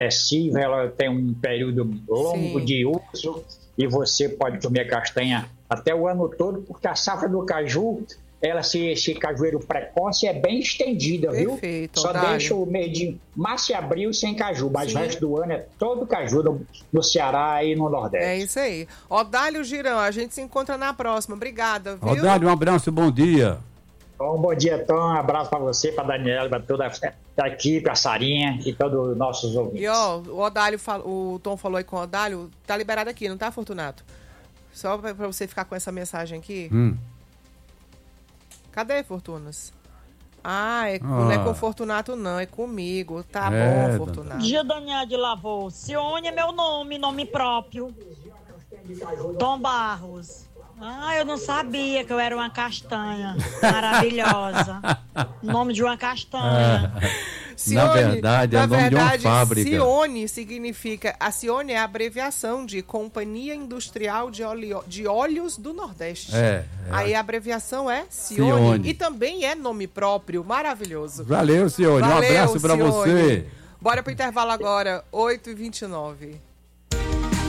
cível, ela tem um período longo Sim. de uso e você pode comer castanha até o ano todo, porque a safra do caju, esse cajueiro precoce é bem estendida, viu? Perfeito, Só Odálio. deixa o mês de março e abril sem caju, mas Sim. o resto do ano é todo caju no Ceará e no Nordeste. É isso aí. Odálio Girão, a gente se encontra na próxima. Obrigada, viu? Odálio, um abraço, bom dia. Bom dia, Tom. Um abraço para você, para Daniela, para toda a equipe, a Sarinha e todos os nossos ouvintes. E ó, o Tom falou aí com o Odálio, tá liberado aqui, não tá, Fortunato? Só pra você ficar com essa mensagem aqui. Cadê, Fortunas? Não é com o Fortunato, não, é comigo. Tá bom, Fortunato. Dia Daniel de Lavô. Cione é meu nome próprio. Tom Barros. Eu não sabia que eu era uma castanha maravilhosa. Nome de uma castanha. Cione, na verdade, é o nome de uma fábrica. Cione significa... A Cione é a abreviação de Companhia Industrial de Óleos do Nordeste. Aí a abreviação é Cione. E também é nome próprio. Maravilhoso. Valeu, Cione. Um abraço pra você. Bora pro intervalo agora, 8h29.